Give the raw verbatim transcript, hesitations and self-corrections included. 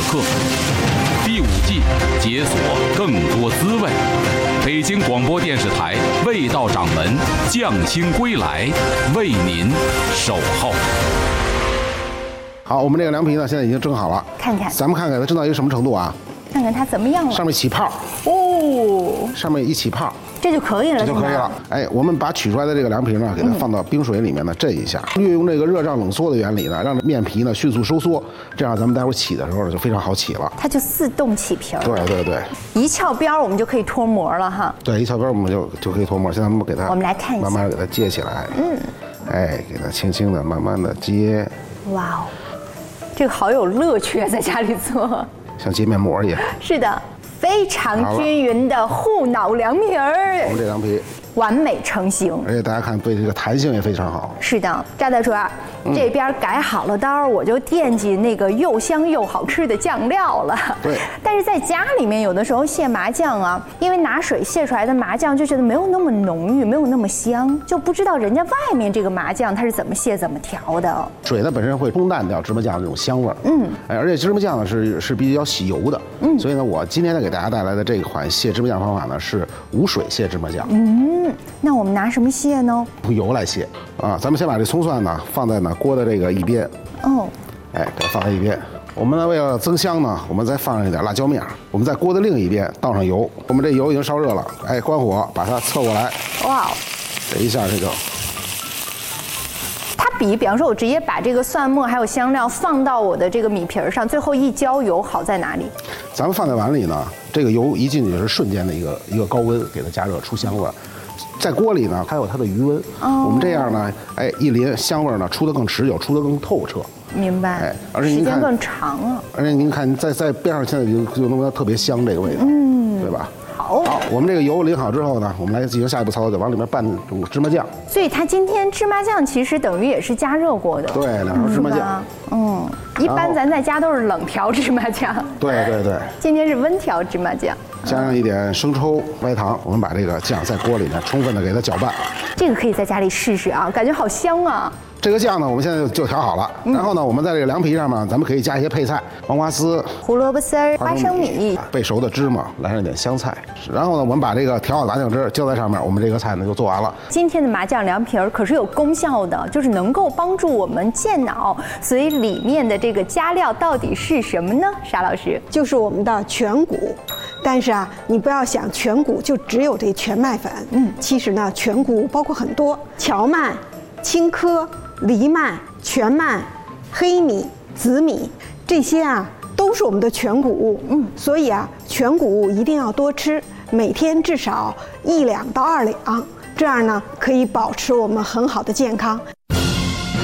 刻。第五季解锁更多滋味。北京广播电视台味道掌门匠心归来，为您守候。 好，我们这个凉皮呢，现在已经蒸好了， 看看， 咱们看看它蒸到一个什么程度啊？ 看看它怎么样了。 上面起泡哦， 上面一起泡， 这就可以了， 这就可以了。哎，我们把取出来的这个凉皮呢，给它放到冰水里面呢震一下，运用这个热胀冷缩的原理呢，让面皮呢迅速收缩，这样咱们待会儿起的时候呢就非常好起了。 它就自动起皮儿。 对对对， 一翘边我们就可以脱模了哈。 对，一翘边我们就就可以脱模。现在我们给它， 我们来看一下， 慢慢给它接起来。嗯，哎，给它轻轻的、慢慢的接。 哇哦，这个好有乐趣啊，在家里做， 像接面膜一样。 是的。非常均匀的护脑凉皮儿， 我们这凉皮完美成型， 而且大家看，对这个弹性也非常好。 是的，赵大厨啊，嗯、这边改好了刀，我就惦记那个又香又好吃的酱料了。 对， 但是在家里面，有的时候卸麻酱啊，因为拿水卸出来的麻酱就觉得没有那么浓郁，没有那么香，就不知道人家外面这个麻酱它是怎么卸、怎么调的。 水呢本身会冲淡掉芝麻酱的这种香味儿，嗯，哎，而且芝麻酱呢是是比较吸油的，嗯，所以呢，我今天呢给大家带来的这款卸芝麻酱方法呢是无水卸芝麻酱， 嗯，那我们拿什么卸呢？ 用油来卸啊，咱们先把这葱蒜呢放在呢锅的这个一边， 哦， 哎，给它放在一边。我们呢为了增香呢，我们再放上一点辣椒面，我们在锅的另一边倒上油，我们这油已经烧热了，哎，关火，把它侧过来， 哇， 这一下这就。 它比，比方说，我直接把这个蒜末还有香料放到我的这个米皮儿上，最后一浇油，好在哪里？ 咱们放在碗里呢，这个油一进去是瞬间的一个一个高温给它加热出香味儿，在锅里呢还有它的余温。哦，我们这样呢，哎，一淋香味儿呢出得更持久，出得更透彻。 明白。 哎，而且您看时间更长啊。 而且您看，在在边上现在就就弄得特别香这个味道，嗯，对吧？ 好， 好，我们这个油淋好之后呢，我们来进行下一步操作，就往里面拌芝麻酱。 所以它今天芝麻酱其实等于也是加热过的。 对，两勺芝麻酱。 嗯，一般咱在家都是冷调芝麻酱。 对对对。 今天是温调芝麻酱， 加上一点生抽、白糖，我们把这个酱在锅里面充分的给它搅拌。 这个可以在家里试试啊，感觉好香啊。 这个酱呢，我们现在就就调好了。然后呢，我们在这个凉皮上面，咱们可以加一些配菜，黄瓜丝、 胡萝卜丝儿、花生米、 焙熟的芝麻，来上一点香菜。然后呢，我们把这个调好的麻酱汁浇在上面，我们这个菜呢就做完了。 今天的麻酱凉皮儿可是有功效的，就是能够帮助我们健脑。所以里面的这个加料到底是什么呢？沙老师， 就是我们的全谷。但是啊，你不要想全谷就只有这全麦粉，嗯，其实呢，全谷包括很多荞麦、青稞、藜麦、全麦、黑米、紫米，这些啊都是我们的全谷物。嗯，所以啊，全谷物一定要多吃，每天至少一两到二两，这样呢可以保持我们很好的健康。